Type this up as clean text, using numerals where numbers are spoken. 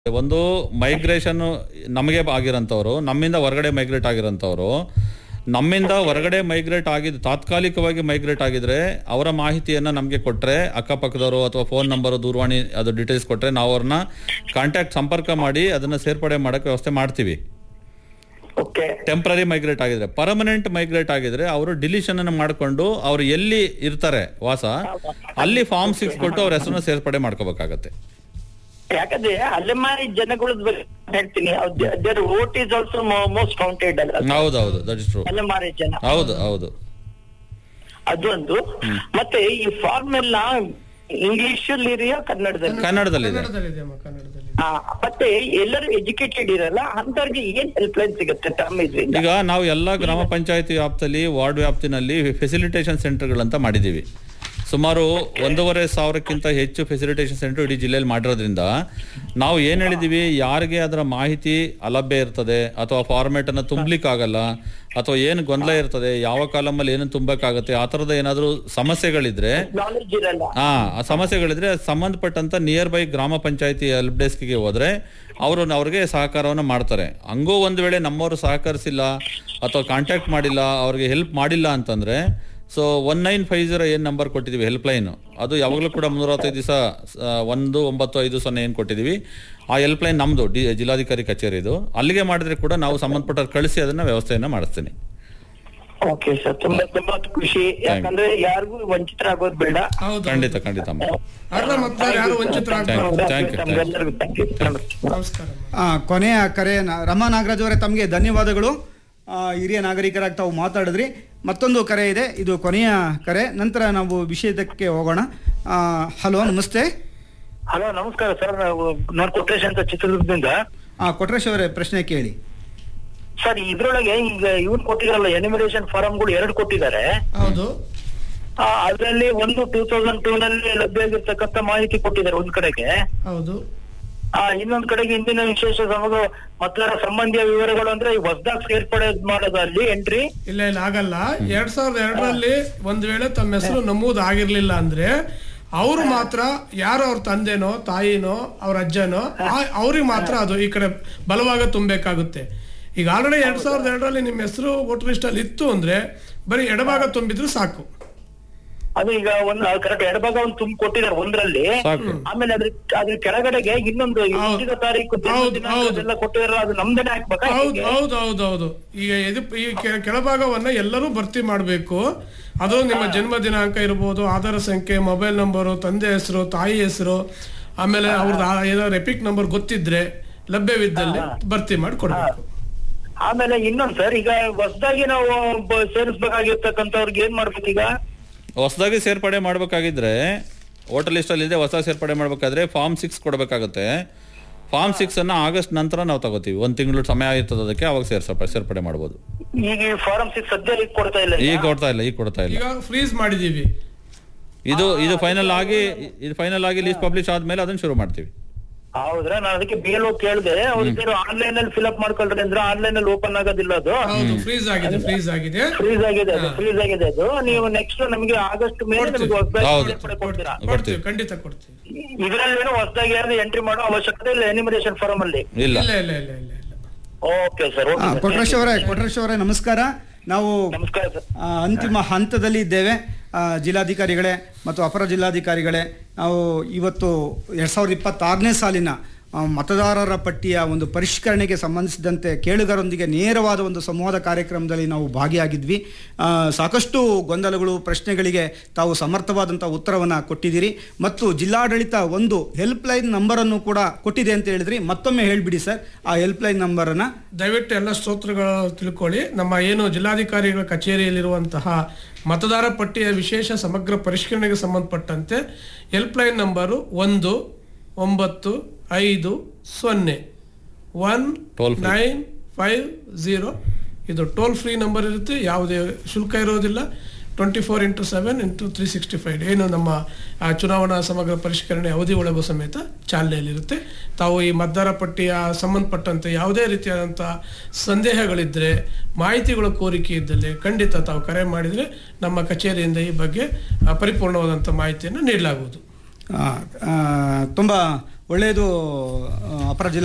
ಒಂದು ಮೈಗ್ರೇಷನ್ ನಮಗೆ ಆಗಿರೋಂಥವ್ರು, ನಮ್ಮಿಂದ ಹೊರಗಡೆ ಮೈಗ್ರೇಟ್ ಆಗಿರೋಂಥವ್ರು, ನಮ್ಮಿಂದ ಹೊರಗಡೆ ಮೈಗ್ರೇಟ್ ಆಗಿದ್ದು ತಾತ್ಕಾಲಿಕವಾಗಿ ಮೈಗ್ರೇಟ್ ಆಗಿದ್ರೆ ಅವರ ಮಾಹಿತಿಯನ್ನು ನಮಗೆ ಕೊಟ್ಟರೆ, ಅಕ್ಕಪಕ್ಕದವರು ಅಥವಾ ಫೋನ್ ನಂಬರು, ದೂರವಾಣಿ ಅದು ಡೀಟೇಲ್ಸ್ ಕೊಟ್ಟರೆ ನಾವು ಅವ್ರನ್ನ ಕಾಂಟ್ಯಾಕ್ಟ್ ಸಂಪರ್ಕ ಮಾಡಿ ಅದನ್ನು ಸೇರ್ಪಡೆ ಮಾಡೋಕ್ಕೆ ವ್ಯವಸ್ಥೆ ಮಾಡ್ತೀವಿ. ಟೆಂಪ್ರರಿ ಮೈಗ್ರೇಟ್ ಆಗಿದ್ರೆ. ಪರ್ಮನೆಂಟ್ ಮೈಗ್ರೇಟ್ ಆಗಿದ್ರೆ ಅವರು ಡಿಲೀಷನ್ ಅನ್ನು ಮಾಡಿಕೊಂಡು ಅವರು ಎಲ್ಲಿ ಇರ್ತಾರೆ ವಾಸ ಅಲ್ಲಿ ಫಾರ್ಮ್ 6 ಕೊಟ್ಟು ಅವ್ರ ಹೆಸರನ್ನ ಸೇರ್ಪಡೆ ಮಾಡ್ಕೋಬೇಕಾಗತ್ತೆ. ಯಾಕಂದ್ರೆ ಅಲೆಮಾರಿ ಜನಗಳ ಬಗ್ಗೆ ಹೇಳ್ತೀನಿ, vote is also most counted ಅಲ್ಲ. ಹೌದೌದು, ದಟ್ ಇಸ್ ಟ್ರೂ. ಅಲೆಮಾರಿ ಜನ, ಹೌದು ಹೌದು, ಅದೊಂದು. ಮತ್ತೆ ಈ ಫಾರ್ಮ್ ಎಲ್ಲ ಇಂಗ್ಲಿಷ್ ಅಲ್ಲಿ ಇದೆಯಾ ಕನ್ನಡದಲ್ಲಿ? ಮತ್ತೆ ಎಲ್ಲರೂ ಎಜುಕೇಟೆಡ್ ಇರಲ್ಲ, ಅಂತವ್ರಿಗೆ ಏನ್ ಹೆಲ್ಪ್ ಲೈನ್ ಸಿಗುತ್ತೆ ತಮ್ಮ ಇದರಿಂದ? ಈಗ ನಾವು ಎಲ್ಲಾ ಗ್ರಾಮ ಪಂಚಾಯತಿ ವ್ಯಾಪ್ತಿಯಲ್ಲಿ, ವಾರ್ಡ್ ವ್ಯಾಪ್ತಿನಲ್ಲಿ ಫೆಸಿಲಿಟೇಷನ್ ಸೆಂಟರ್ಗಳಂತ ಮಾಡಿದೀವಿ. ಸುಮಾರು 1,500ಕ್ಕಿಂತ ಹೆಚ್ಚು ಫೆಸಿಲಿಟೇಷನ್ ಸೆಂಟರ್ ಇಡೀ ಜಿಲ್ಲೆಯಲ್ಲಿ ಮಾಡಿರೋದ್ರಿಂದ ನಾವು ಏನ್ ಹೇಳಿದೀವಿ, ಯಾರಿಗೆ ಅದರ ಮಾಹಿತಿ ಅಲಭ್ಯ ಇರ್ತದೆ ಅಥವಾ ಫಾರ್ಮೇಟ್ ಅನ್ನು ತುಂಬಲಿಕ್ಕಾಗಲ್ಲ ಅಥವಾ ಏನು ಗೊಂದಲ ಇರ್ತದೆ, ಯಾವ ಕಾಲಮಲ್ಲಿ ಏನು ತುಂಬಕ್ಕಾಗತ್ತೆ, ಆ ಥರದ ಏನಾದರೂ ಸಮಸ್ಯೆಗಳಿದ್ರೆ ಆ ಸಮಸ್ಯೆಗಳಿದ್ರೆ ಸಂಬಂಧಪಟ್ಟಂತ ನಿಯರ್ ಬೈ ಗ್ರಾಮ ಪಂಚಾಯತಿ ಹೆಲ್ಪ್ ಡೆಸ್ಕ್ಗೆ ಹೋದ್ರೆ ಅವ್ರಿಗೆ ಸಹಕಾರವನ್ನು ಮಾಡ್ತಾರೆ. ಹಂಗೂ ಒಂದು ವೇಳೆ ನಮ್ಮವರು ಸಹಕರಿಸಿಲ್ಲ ಅಥವಾ ಕಾಂಟ್ಯಾಕ್ಟ್ ಮಾಡಿಲ್ಲ, ಅವ್ರಿಗೆ ಹೆಲ್ಪ್ ಮಾಡಿಲ್ಲ ಅಂತಂದ್ರೆ 1950 ಏನ್ ನಂಬರ್ ಕೊಟ್ಟಿದೀವಿ ಹೆಲ್ಪ್ ಲೈನ್, ಅದು ಯಾವಾಗಲೂ ಕೂಡ 365 ದಿವಸ 1950 ಏನ್ ಕೊಟ್ಟಿದೀವಿ, ಆ ಹೆಲ್ಪ್ ಲೈನ್ ನಮ್ದು ಜಿಲ್ಲಾಧಿಕಾರಿ ಕಚೇರಿದು. ಅಲ್ಲಿಗೆ ಮಾಡಿದ್ರೆ ಕೂಡ ನಾವು ಸಂಬಂಧಪಟ್ಟ ಕಳಿಸಿ ಅದನ್ನ ವ್ಯವಸ್ಥೆಯನ್ನ ಮಾಡಿಸ್ತೀನಿ. ಓಕೆ ಸರ್, ತುಂಬಾ ತುಂಬಾ ಖುಷಿ. ಯಾಕಂದ್ರೆ ಯಾರಿಗೂ ವಂಚಿತರಾಗೋದು ಬೇಡ. ಖಂಡಿತ ಖಂಡಿತ. ಕೊನೆಯ ಕರೆ ರಮಾ ನಾಗರಾಜ್ ಅವರೇ, ತಮಗೆ ಧನ್ಯವಾದಗಳು. ಹಿರಿಯ ನಾಗರಿಕರಾಗಿ ತಾವು ಮಾತಾಡಿದ್ರಿ. ಮತ್ತೊಂದು ಕರೆ ಇದೆ, ಇದು ಕೊನೆಯ ಕರೆ, ನಂತರ ನಾವು ವಿಷಯಕ್ಕೆ ಹೋಗೋಣ. ಹಲೋ, ನಮಸ್ತೆ. ಹಲೋ, ನಮಸ್ಕಾರ ಸರ್. ನಾನು ಕೊಟ್ರೇಶ್ ಅಂತ ಚಿತ್ರದುರ್ಗದಿಂದ. ಕೊಟ್ರೇಶ್ ಅವರೇ, ಪ್ರಶ್ನೆ ಕೇಳಿ ಸರ್. ಇದ್ರೊಳಗೆ ಈಗ ಇವ್ರು ಕೊಟ್ಟಿದಾರಲ್ಲ ಎನಿಮಿನೇಷನ್ ಫಾರಮ್ಗಳು 2 ಕೊಟ್ಟಿದ್ದಾರೆ. ಹೌದು. ಅದರಲ್ಲಿ ಒಂದು 2002 ನಲ್ಲಿ ಲಭ್ಯ ಆಗಿರ್ತಕ್ಕಂಥ ಮಾಹಿತಿ ಕೊಟ್ಟಿದ್ದಾರೆ ಒಂದ್ ಕಡೆಗೆ. ಹೌದು. ಇನ್ನೊಂದ್ ಕಡೆಗೆ ಇಂದಿನ ವಿಶೇಷ ಮತದಾರ ಸಂಬಂಧಿಯ ವಿವರಗಳು ಅಂದ್ರೆ ಹೊಸದಾಗಿ ಸೇರ್ಪಡೆ ಮಾಡೋದು ಅಲ್ಲಿ ಎಂಟ್ರಿ ಇಲ್ಲ ಆಗಲ್ಲ. 2002ರಲ್ಲಿ ಒಂದ್ ವೇಳೆ ತಮ್ಮ ಹೆಸರು ನಮೂದು ಆಗಿರ್ಲಿಲ್ಲ ಅಂದ್ರೆ ಅವ್ರು ಮಾತ್ರ, ಯಾರು ಅವ್ರ ತಂದೆನೋ ತಾಯಿನೋ ಅವ್ರ ಅಜ್ಜನೋ ಅವ್ರಿಗೆ ಮಾತ್ರ ಅದು ಈ ಕಡೆ ಬಲವಾಗ ತುಂಬಬೇಕಾಗುತ್ತೆ. ಈಗ ಆಲ್ರೆಡಿ 2002ರಲ್ಲಿ ನಿಮ್ಮ ಹೆಸರು ವೋಟರ್ ಲಿಸ್ಟ್ ಅಲ್ಲಿ ಇತ್ತು ಅಂದ್ರೆ ಬರೀ ಎಡಭಾಗ ತುಂಬಿದ್ರು ಸಾಕು. ಅದು ಈಗ ಒಂದು ಕರೆಕ್ಟ್ ಎಡಭಾಗ ಒಂದು ತುಂಬ ಕೊಟ್ಟಿದ್ದಾರೆ ಒಂದ್ರಲ್ಲಿ. ಆಮೇಲೆ ಅದ್ರ ಕೆಳಗಡೆಗೆ ಇನ್ನೊಂದು ತಾರೀಕು ಎಲ್ಲ ಕೊಟ್ಟಿದಾರೆ, ಅದು ನಮ್ದೇನೆ ಹಾಕ್ಬೇಕಾ? ಹೌದು. ಈಗ ಈ ಕೆಳಭಾಗವನ್ನ ಎಲ್ಲರೂ ಭರ್ತಿ ಮಾಡ್ಬೇಕು. ಅದು ನಿಮ್ಮ ಜನ್ಮ ದಿನಾಂಕ ಇರ್ಬೋದು, ಆಧಾರ್ ಸಂಖ್ಯೆ, ಮೊಬೈಲ್ ನಂಬರು, ತಂದೆ ಹೆಸರು, ತಾಯಿ ಹೆಸರು, ಆಮೇಲೆ ಅವ್ರದ್ದು ಏನಾದ್ರು ಎಪಿಕ್ ನಂಬರ್ ಗೊತ್ತಿದ್ರೆ ಲಭ್ಯವಿದ್ದಲ್ಲಿ ಭರ್ತಿ ಮಾಡಿ ಕೊಡ್ಬೇಕು. ಆಮೇಲೆ ಇನ್ನೊಂದ್ ಸರ್, ಈಗ ಹೊಸದಾಗಿ ನಾವು ಸೇರಿಸ್ಬೇಕಾಗಿರ್ತಕ್ಕಂಥವ್ರಿಗೆ ಏನ್ ಮಾಡ್ಬೇಕು? ಈಗ ಹೊಸದಾಗಿ ಸೇರ್ಪಡೆ ಮಾಡ್ಬೇಕಾಗಿದ್ರೆ ವೋಟರ್ ಲಿಸ್ಟ್ ಅಲ್ಲಿ ಇದೆ, ಹೊಸ ಸೇರ್ಪಡೆ ಮಾಡ್ಬೇಕಾದ್ರೆ ಫಾರ್ಮ್ 6 ಕೊಡಬೇಕಾಗುತ್ತೆ. ಫಾರ್ಮ್ 6 ಅನ್ನ ಆಗಸ್ಟ್ ನಂತರ ನಾವು ತಗೋತೀವಿ. 1 ತಿಂಗಳು ಸಮಯ ಇರ್ತದೆ ಅದಕ್ಕೆ, ಅವಾಗ ಸೇರ್ಪಡೆ ಮಾಡಬಹುದು. ಈಗ ಫಾರ್ಮ್ 6 ಸದ್ಯ ಈಗ ಕೊಡ್ತಾ ಇಲ್ಲ. ಈಗ ಕೊಡ್ತಾ ಇಲ್ಲ. ಈಗ ಫ್ರೀಸ್ ಮಾಡಿದೀವಿ. ಇದು ಫೈನಲ್ ಆಗಿ ಲಿಸ್ಟ್ ಪಬ್ಲಿಷ್ ಆದ್ಮೇಲೆ ಅದನ್ನ ಶುರು ಮಾಡ್ತೀವಿ. ಹೌದ್ರಾ? ನಾನು ಅದಕ್ಕೆ BLO ಕೇಳಿದೆ, ಅವ್ರು ಆನ್ಲೈನ್ ಅಲ್ಲಿ ಫಿಲ್ ಅಪ್ ಮಾಡ್ಕೊಳ್ರಿ ಅಂದ್ರೆ ಆನ್ಲೈನ್ ಅಲ್ಲಿ ಓಪನ್ ಆಗೋದಿಲ್ಲ ಅದು. ಫ್ರೀಸ್ ಆಗಿದೆ ಅದು. ನೀವು ನೆಕ್ಸ್ಟ್ ನಮಗೆ ಆಗಸ್ಟ್ ಮೇಲೆ ನಮಗೆ ಕೊಡ್ತೀವಿ, ಖಂಡಿತ ಕೊಡ್ತೀವಿ. ಇದರಲ್ಲೇನು ಹೊಸದಾಗಿ ಯಾರು ಎಂಟ್ರಿ ಮಾಡೋ ಅವಶ್ಯಕತೆ ಇಲ್ಲ ಎನಿಮಿನೇಷನ್ ಫಾರಂ ಅಲ್ಲಿ. ಇಲ್ಲ. Okay sir. ಕೊಟ್ರೇಶ್ ಅವರೇ ನಮಸ್ಕಾರ. ನಾವು ಅಂತಿಮ ಹಂತದಲ್ಲಿ ಇದ್ದೇವೆ. ಜಿಲ್ಲಾಧಿಕಾರಿಗಳೇ ಮತ್ತು ಅಪರ ಜಿಲ್ಲಾಧಿಕಾರಿಗಳೇ, ನಾವು ಇವತ್ತು 2026ನೇ ಸಾಲಿನ ಮತದಾರರ ಪಟ್ಟಿಯ ಒಂದು ಪರಿಷ್ಕರಣೆಗೆ ಸಂಬಂಧಿಸಿದಂತೆ ಕೇಳುಗರೊಂದಿಗೆ ನೇರವಾದ ಒಂದು ಸಂವಾದ ಕಾರ್ಯಕ್ರಮದಲ್ಲಿ ನಾವು ಭಾಗಿಯಾಗಿದ್ವಿ. ಸಾಕಷ್ಟು ಗೊಂದಲಗಳು, ಪ್ರಶ್ನೆಗಳಿಗೆ ತಾವು ಸಮರ್ಥವಾದಂಥ ಉತ್ತರವನ್ನು ಕೊಟ್ಟಿದ್ದೀರಿ ಮತ್ತು ಜಿಲ್ಲಾಡಳಿತ ಒಂದು ಹೆಲ್ಪ್ ಲೈನ್ ನಂಬರನ್ನು ಕೂಡ ಕೊಟ್ಟಿದೆ ಅಂತ ಹೇಳಿದ್ರಿ. ಮತ್ತೊಮ್ಮೆ ಹೇಳಿಬಿಡಿ ಸರ್ ಆ ಹೆಲ್ಪ್ ಲೈನ್ ನಂಬರನ್ನು. ದಯವಿಟ್ಟು ಎಲ್ಲ ಶ್ರೋತೃಗಳು ತಿಳ್ಕೊಳ್ಳಿ. ನಮ್ಮ ಏನು ಜಿಲ್ಲಾಧಿಕಾರಿಗಳ ಕಚೇರಿಯಲ್ಲಿರುವಂತಹ ಮತದಾರ ಪಟ್ಟಿಯ ವಿಶೇಷ ಸಮಗ್ರ ಪರಿಷ್ಕರಣೆಗೆ ಸಂಬಂಧಪಟ್ಟಂತೆ ಹೆಲ್ಪ್ ಲೈನ್ ನಂಬರು 1950 ಇದು ಟೋಲ್ ಫ್ರೀ ನಂಬರ್ ಇರುತ್ತೆ. ಯಾವುದೇ ಶುಲ್ಕ ಇರೋದಿಲ್ಲ. 24x7x365 ಏನು ನಮ್ಮ ಚುನಾವಣಾ ಸಮಗ್ರ ಪರಿಷ್ಕರಣೆ ಅವಧಿ ಒಳಗೂ ಸಮೇತ ಚಾಲನೆಯಲ್ಲಿರುತ್ತೆ. ತಾವು ಈ ಮತದಾರ ಪಟ್ಟಿಯ ಸಂಬಂಧಪಟ್ಟಂತೆ ಯಾವುದೇ ರೀತಿಯಾದಂಥ ಸಂದೇಹಗಳಿದ್ದರೆ, ಮಾಹಿತಿಗಳ ಕೋರಿಕೆ ಇದ್ದಲ್ಲಿ ಖಂಡಿತ ತಾವು ಕರೆ ಮಾಡಿದರೆ ನಮ್ಮ ಕಚೇರಿಯಿಂದ ಈ ಬಗ್ಗೆ ಪರಿಪೂರ್ಣವಾದಂಥ ಮಾಹಿತಿಯನ್ನು ನೀಡಲಾಗುವುದು. ತುಂಬ ಒಳ್ಳೆಯದು ಅಪರ